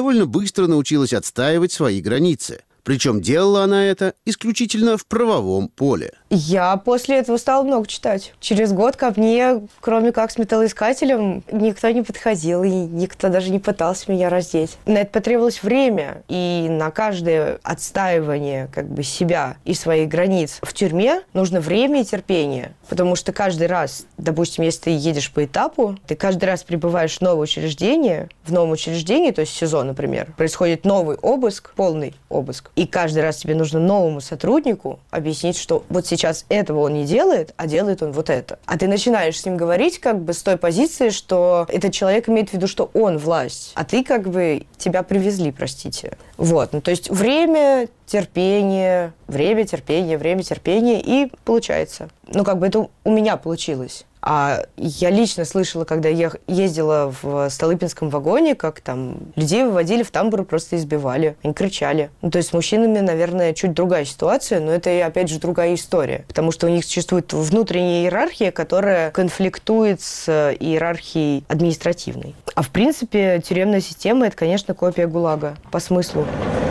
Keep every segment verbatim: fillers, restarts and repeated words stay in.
довольно быстро научилась отстаивать свои границы. Причем делала она это исключительно в правовом поле. Я после этого стала много читать. Через год ко мне, кроме как с металлоискателем, никто не подходил, и никто даже не пытался меня раздеть. На это потребовалось время, и на каждое отстаивание как бы себя и своих границ в тюрьме нужно время и терпение. Потому что каждый раз, допустим, если ты едешь по этапу, ты каждый раз прибываешь в новое учреждение, в новом учреждении, то есть СИЗО, например, происходит новый обыск, полный обыск. И каждый раз тебе нужно новому сотруднику объяснить, что вот сейчас этого он не делает, а делает он вот это. А ты начинаешь с ним говорить как бы с той позиции, что этот человек имеет в виду, что он власть, а ты как бы тебя привезли, простите. Вот, ну то есть время, терпение, время, терпение, время, терпение, и получается. Ну как бы это у меня получилось. А я лично слышала, когда я ездила в Столыпинском вагоне, как там людей выводили в тамбур и просто избивали. Они кричали. Ну, то есть с мужчинами, наверное, чуть другая ситуация, но это, опять же, другая история. Потому что у них существует внутренняя иерархия, которая конфликтует с иерархией административной. А в принципе, тюремная система – это, конечно, копия ГУЛАГа по смыслу.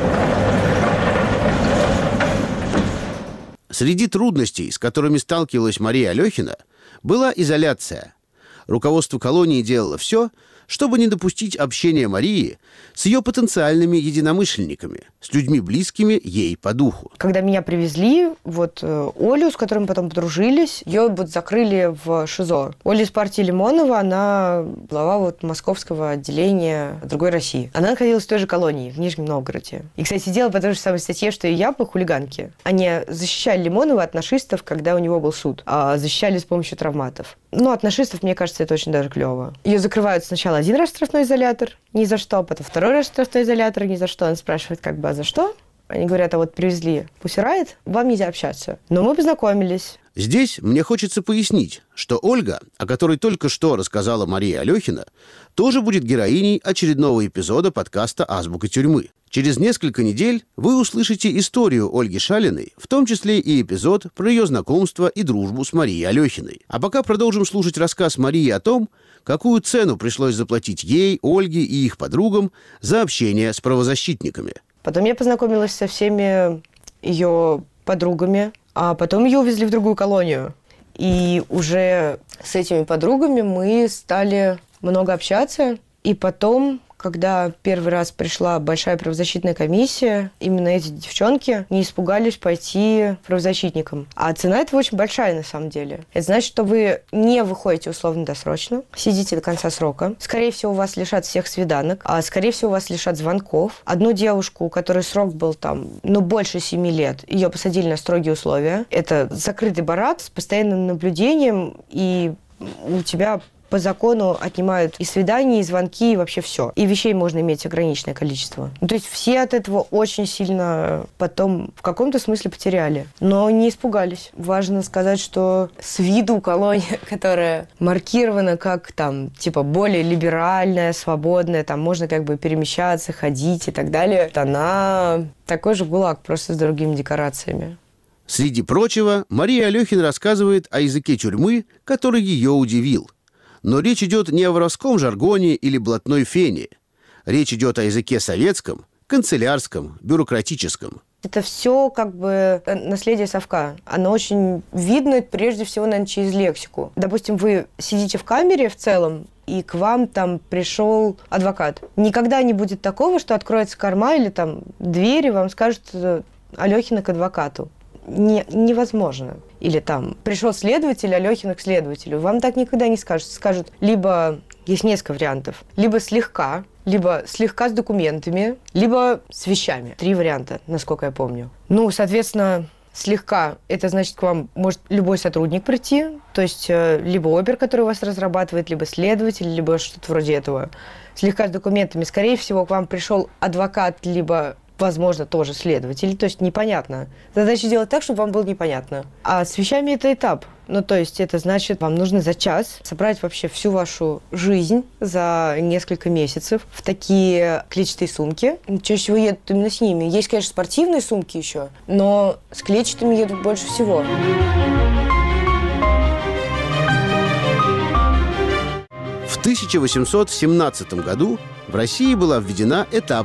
Среди трудностей, с которыми сталкивалась Мария Алехина, была изоляция. Руководство колонии делало все, чтобы не допустить общения Марии с ее потенциальными единомышленниками, с людьми, близкими ей по духу. Когда меня привезли, вот Олю, с которой мы потом подружились, ее вот закрыли в ШИЗО. Оля из партии Лимонова, она глава вот московского отделения «Другой России». Она находилась в той же колонии, в Нижнем Новгороде. И, кстати, дело по той же самой статье, что и я, по хулиганке. Они защищали Лимонова от нашистов, когда у него был суд, а защищали с помощью травматов. Ну, от нашистов, мне кажется, это очень даже клево. Ее закрывают сначала один раз в штрафной изолятор, ни за что, потом второй раз в штрафной изолятор, ни за что. Он спрашивает, как бы, а за что? Они говорят, а вот привезли Pussy Riot, вам нельзя общаться. Но мы познакомились. Здесь мне хочется пояснить, что Ольга, о которой только что рассказала Мария Алехина, тоже будет героиней очередного эпизода подкаста «Азбука тюрьмы». Через несколько недель вы услышите историю Ольги Шалиной, в том числе и эпизод про ее знакомство и дружбу с Марией Алехиной. А пока продолжим слушать рассказ Марии о том, какую цену пришлось заплатить ей, Ольге и их подругам за общение с правозащитниками. Потом я познакомилась со всеми ее подругами, а потом ее увезли в другую колонию. И уже с этими подругами мы стали много общаться. И потом, когда первый раз пришла большая правозащитная комиссия, именно эти девчонки не испугались пойти правозащитникам. А цена этого очень большая на самом деле. Это значит, что вы не выходите условно-досрочно, сидите до конца срока. Скорее всего, вас лишат всех свиданок, а скорее всего, вас лишат звонков. Одну девушку, у которой срок был там, ну, больше семи лет, ее посадили на строгие условия. Это закрытый барак с постоянным наблюдением, и у тебя по закону отнимают и свидания, и звонки, и вообще все. И вещей можно иметь ограниченное количество. Ну, то есть все от этого очень сильно потом в каком-то смысле потеряли. Но не испугались. Важно сказать, что с виду колония, которая маркирована как там, типа, более либеральная, свободная, там можно как бы перемещаться, ходить и так далее, она такой же ГУЛАГ, просто с другими декорациями. Среди прочего, Мария Алехина рассказывает о языке тюрьмы, который ее удивил. Но речь идет не о воровском жаргоне или блатной фене. Речь идет о языке советском, канцелярском, бюрократическом. Это все как бы наследие совка. Оно очень видно прежде всего, наверное, через лексику. Допустим, вы сидите в камере в целом, и к вам там пришел адвокат. Никогда не будет такого, что откроется корма или там дверь, и вам скажут Алехина к адвокату. Не, невозможно. Или там пришел следователь, Алехина к следователю. Вам так никогда не скажут. Скажут, либо есть несколько вариантов. Либо слегка, либо слегка с документами, либо с вещами. Три варианта, насколько я помню. Ну, соответственно, слегка, это значит, к вам может любой сотрудник прийти. То есть либо опер, который вас разрабатывает, либо следователь, либо что-то вроде этого. Слегка с документами. Скорее всего, к вам пришел адвокат, либо возможно, тоже следователь, то есть непонятно. Задача сделать так, чтобы вам было непонятно. А с вещами это этап. Ну, то есть это значит, вам нужно за час собрать вообще всю вашу жизнь за несколько месяцев в такие клетчатые сумки. Чаще всего едут именно с ними. Есть, конечно, спортивные сумки еще, но с клетчатыми едут больше всего. В тысяча восемьсот семнадцатом году в России была введена этапная